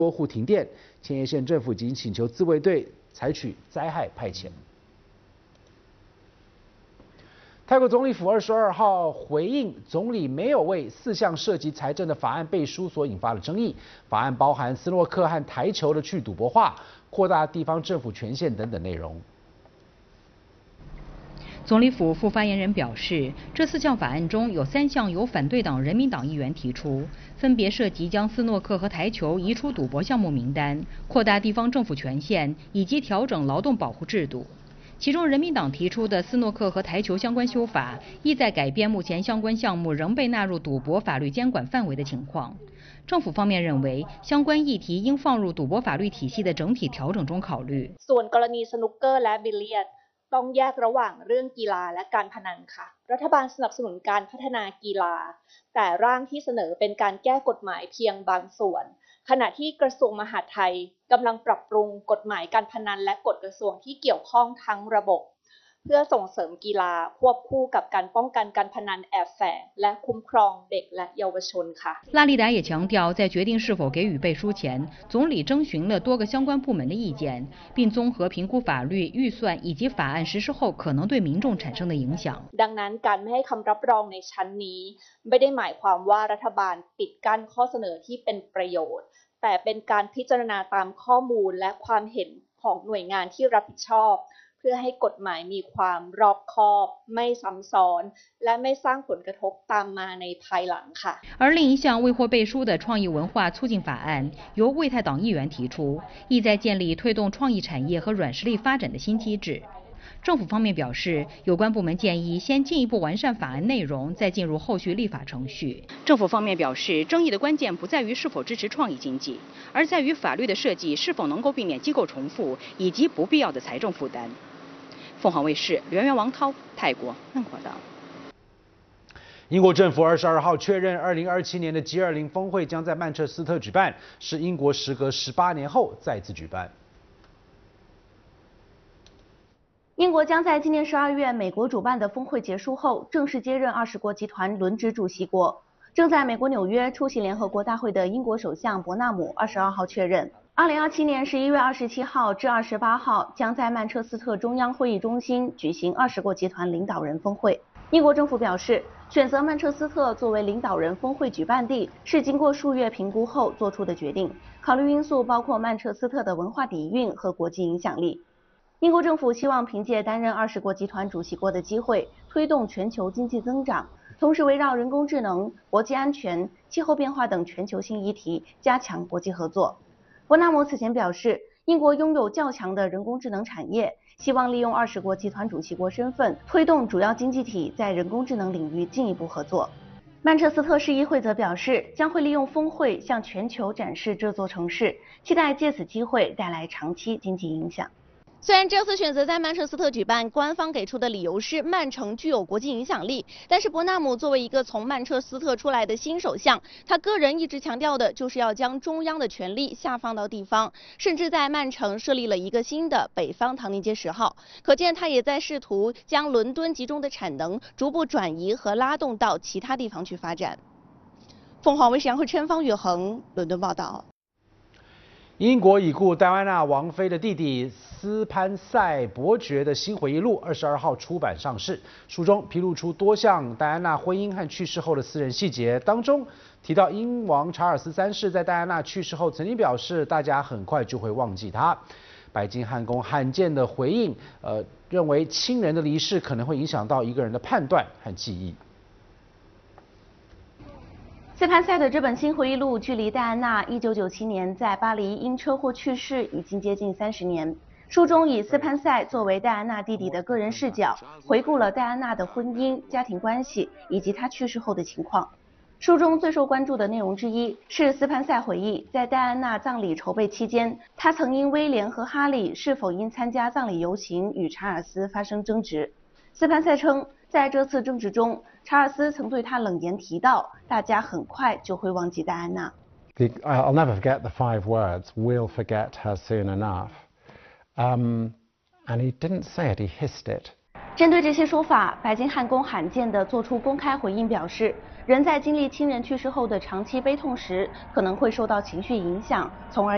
多户停电，千叶县政府已经请求自卫队采取灾害派遣。泰国总理府22号回应，总理没有为4项涉及财政的法案背书所引发的争议。法案包含斯诺克和台球的去赌博化、扩大地方政府权限等等内容。 总理府副发言人表示，这4项法案中有3项由反对党人民党议员提出，分别涉及将斯诺克和台球移出赌博项目名单、扩大地方政府权限以及调整劳动保护制度。其中，人民党提出的斯诺克和台球相关修法，意在改变目前相关项目仍被纳入赌博法律监管范围的情况。政府方面认为，相关议题应放入赌博法律体系的整体调整中考虑。 ส่วนกรณีสนุกเกอร์และบิลเลียดต้องแยกระหว่างเรื่องกีฬาและการพนันค่ะรัฐบาลสนับสนุนการพัฒนากีฬาแต่ร่างที่เสนอเป็นการแก้กฎหมายเพียงบางส่วนขณะที่กระทรวงมหาดไทยกำลังปรับปรุงกฎหมายการพนันและกฎกระทรวงที่เกี่ยวข้องทั้งระบบเพื่อส่งเสริมกีฬาควบคู่กับการป้องกันการพนันแอบแฝงและคุ้มครองเด็กและเยาวชนค่ะ拉利达也强调，在决定是否给予背书前，总理征询了多个相关部门的意见，并综合评估法律、预算以及法案实施后可能对民众产生的影响。 ดังนั้นการไม่ให้คำรับรองในชั้นนี้ไม่ได้หมายความว่ารัฐบาลปิดกั้นข้อเสนอที่เป็นประโยชน์แต่เป็นการพิจารณาตามข้อมูลและความเห็นของหน่วยงานที่รับผิดชอบเพื่อให้กฎหมายมีความรอบคอบไม่ซ้ำซ้อนและไม่สร้างผลกระทบตามมาในภายหลังค่ะ而另一项未获背书的创意文化促进法案，由为泰党议员提出，意在建立推动创意产业和软实力发展的新机制。政府方面表示，有关部门建议先进一步完善法案内容，再进入后续立法程序。政府方面表示，争议的关键不在于是否支持创意经济，而在于法律的设计是否能够避免机构重复以及不必要的财政负担。凤凰卫视袁源王涛，泰国孟报道。 英国政府22号确认，2027年的 G20 峰会将在曼彻斯特举办，是英国时隔18年后再次举办。 英国将在今年12月美国主办的峰会结束后，正式接任20国集团轮值主席国。正在美国纽约出席联合国大会的英国首相伯纳姆22号确认，2027年11月27号至28号将在曼彻斯特中央会议中心举行20国集团领导人峰会。英国政府表示，选择曼彻斯特作为领导人峰会举办地是经过数月评估后做出的决定，考虑因素包括曼彻斯特的文化底蕴和国际影响力。英国政府希望凭借担任20国集团主席国的机会，推动全球经济增长，同时围绕人工智能、国际安全、气候变化等全球性议题加强国际合作。伯纳姆此前表示，英国拥有较强的人工智能产业，希望利用20国集团主席国身份，推动主要经济体在人工智能领域进一步合作。曼彻斯特市议会则表示，将会利用峰会向全球展示这座城市，期待借此机会带来长期经济影响。 虽然这次选择在曼彻斯特举办，官方给出的理由是曼城具有国际影响力，但是伯纳姆作为一个从曼彻斯特出来的新首相，他个人一直强调的就是要将中央的权力下放到地方，甚至在曼城设立了一个新的北方唐宁街10号，可见他也在试图将伦敦集中的产能逐步转移和拉动到其他地方去发展。凤凰卫视杨慧琛、方宇恒伦敦报道。 英国已故戴安娜王妃的弟弟斯潘塞伯爵的新回忆录22号出版上市，书中披露出多项戴安娜婚姻和去世后的私人细节，当中提到英王查尔斯3世在戴安娜去世后曾经表示，大家很快就会忘记她。白金汉宫罕见的回应，认为亲人的离世可能会影响到一个人的判断和记忆。 斯潘塞的这本新回忆录距离戴安娜1997年在巴黎因车祸去世已经接近30年。书中以斯潘塞作为戴安娜弟弟的个人视角，回顾了戴安娜的婚姻、家庭关系以及她去世后的情况。书中最受关注的内容之一是斯潘塞回忆，在戴安娜葬礼筹备期间，他曾因威廉和哈利是否应参加葬礼游行与查尔斯发生争执。斯潘塞称，在这次争执中，查尔斯曾对他冷言提到，大家很快就会忘记戴安娜。 I'll never forget the 5 words, we'll forget her soon enough. And he didn't say it, he hissed it. 针对这些说法，白金汉宫罕见地做出公开回应，表示人在经历亲人去世后的长期悲痛时，可能会受到情绪影响，从而